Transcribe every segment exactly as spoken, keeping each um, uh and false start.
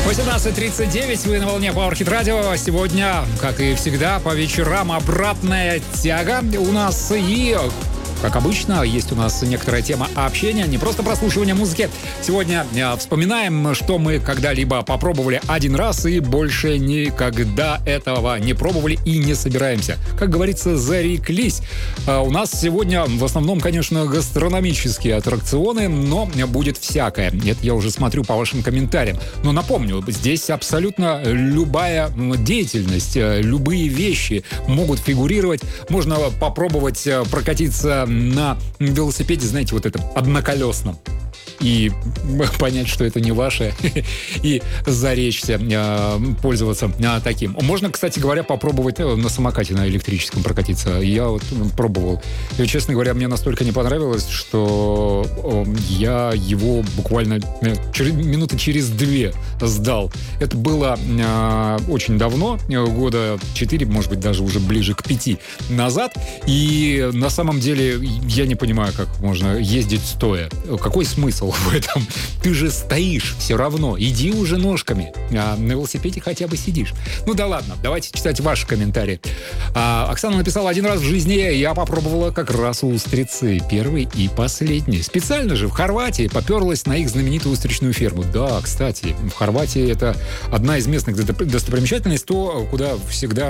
восемнадцать тридцать девять, вы на волне Power Hit Radio. Сегодня, как и всегда, по вечерам обратная тяга у нас. И, как обычно, есть у нас некоторая тема общения, не просто прослушивание музыки. Сегодня э, вспоминаем, что мы когда-либо попробовали один раз и больше никогда этого не пробовали и не собираемся. Как говорится, зареклись. Э, у нас сегодня в основном, конечно, гастрономические аттракционы, но будет всякое. Это я уже смотрю по вашим комментариям. Но напомню, здесь абсолютно любая деятельность, любые вещи могут фигурировать. Можно попробовать прокатиться на велосипеде, знаете, вот этом одноколесном, и понять, что это не ваше, и заречься, э, пользоваться э, таким. Можно, кстати говоря, попробовать на самокате на электрическом прокатиться. Я вот пробовал. И, честно говоря, мне настолько не понравилось, что э, я его буквально э, через, минуты через две сдал. Это было э, очень давно, года четыре, может быть, даже уже ближе к пяти назад. И на самом деле я не понимаю, как можно ездить стоя. Какой смысл в этом? Ты же стоишь все равно. Иди уже ножками. А на велосипеде хотя бы сидишь. Ну да ладно, давайте читать ваши комментарии. А, Оксана написала: один раз в жизни я попробовала как раз устрицы. Первый и последний. Специально же в Хорватии поперлась на их знаменитую устричную ферму. Да, кстати, в Хорватии это одна из местных достопримечательностей, то, куда всегда,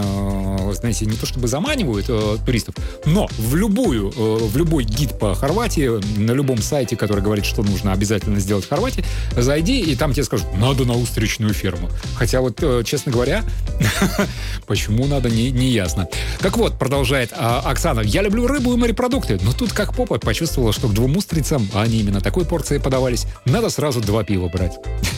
э, знаете, не то чтобы заманивают э, туристов, но в любую, э, в любой гид по Хорватии, на любом сайте, который говорит, что нужно обязательно сделать в Хорватии, зайди, и там тебе скажут: надо на устричную ферму. Хотя вот, честно говоря, почему надо, не, не ясно. Так вот, продолжает а, Оксана: я люблю рыбу и морепродукты, но тут как попа почувствовала, что к двум устрицам, а они именно такой порцией подавались, надо сразу два пива брать.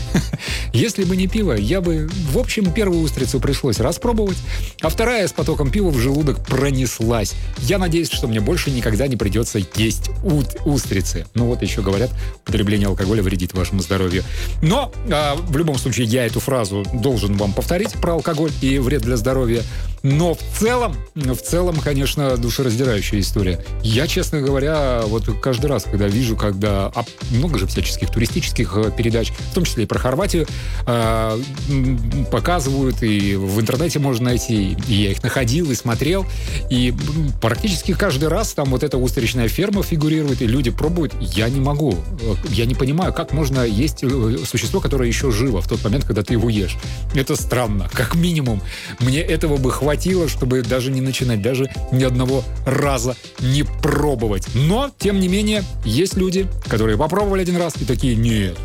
Если бы не пиво, я бы, в общем, первую устрицу пришлось распробовать, а вторая с потоком пива в желудок пронеслась. Я надеюсь, что мне больше никогда не придется есть ут- устрицы. Ну вот еще говорят, употребление алкоголя вредит вашему здоровью. Но а, в любом случае я эту фразу должен вам повторить про алкоголь и вред для здоровья. Но в целом, в целом, конечно, душераздирающая история. Я, честно говоря, вот каждый раз, когда вижу, когда а, много же всяческих туристических передач, в том числе и про Хорватию, э, показывают, и в интернете можно найти, и я их находил и смотрел, и практически каждый раз там вот эта устричная ферма фигурирует, и люди пробуют. Я не могу. Я не понимаю, как можно есть существо, которое еще живо в тот момент, когда ты его ешь. Это странно. Как минимум, мне этого бы хватило, чтобы даже не начинать, даже ни одного раза не пробовать. Но, тем не менее, есть люди, которые попробовали один раз и такие: нет.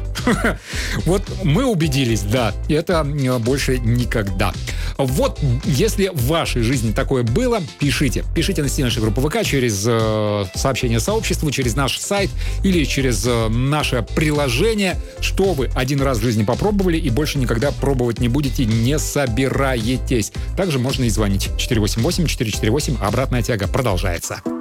Вот мы убедились, да, это больше никогда. Вот, если в вашей жизни такое было, пишите. Пишите на стене нашей группы ВК через э, сообщение сообществу, через наш сайт или через э, наше приложение, что вы один раз в жизни попробовали и больше никогда пробовать не будете, не собираетесь. Также можно и звонить. четыре восемь восемь четыре четыре восемь. Обратная тяга продолжается.